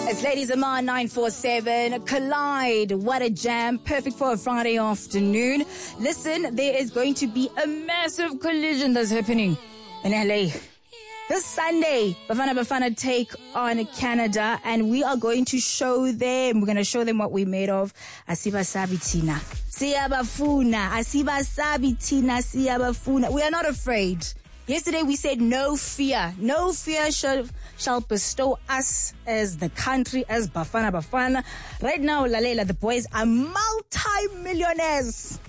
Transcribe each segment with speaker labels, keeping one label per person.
Speaker 1: It's Ladies Amar 947. Collide. What a jam. Perfect for a Friday afternoon. Listen, there is going to be a massive collision that's happening in LA. This Sunday, Bafana Bafana take on Canada, and we are going to show them. We're going to show them what we're made of. Asiba Sabitina. Siyabafuna. Asiba Sabitina. Siyabafuna. We are not afraid. Yesterday we said no fear. No fear shall bestow us as the country, as Bafana Bafana. Right now, Lalela, the boys are multi-millionaires.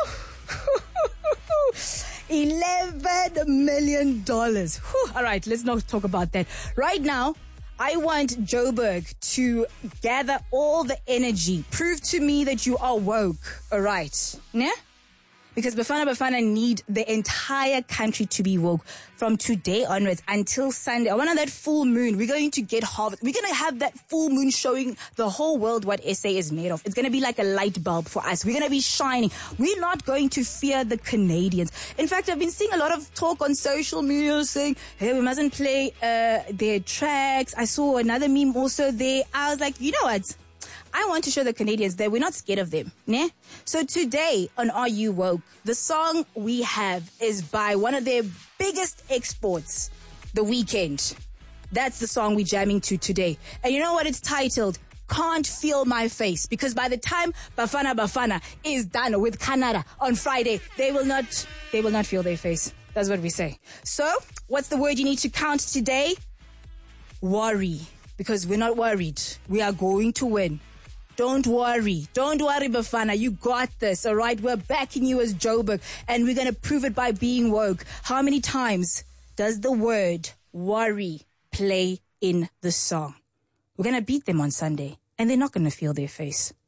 Speaker 1: $11 million. Whew. All right, let's not talk about that. Right now, I want Joburg to gather all the energy. Prove to me that you are woke. All right. Yeah? Because Bafana Bafana need the entire country to be woke from today onwards until Sunday. On that full moon, we're going to get harvest. We're going to have that full moon showing the whole world what SA is made of. It's going to be like a light bulb for us. We're going to be shining. We're not going to fear the Canadians. In fact, I've been seeing a lot of talk on social media saying, hey, we mustn't play their tracks. I saw another meme also there. I was like, you know what? I want to show the Canadians that we're not scared of them. Né? So today on Are You Woke, the song we have is by one of their biggest exports, The Weeknd. That's the song we're jamming to today. And you know what it's titled? Can't Feel My Face. Because by the time Bafana Bafana is done with Canada on Friday, they will not feel their face. That's what we say. So, what's the word you need to count today? Worry. Because we're not worried. We are going to win. Don't worry. Don't worry, Bafana. You got this, all right? We're backing you as Joburg, and we're going to prove it by being woke. How many times does the word worry play in the song? We're going to beat them on Sunday, and they're not going to feel their face.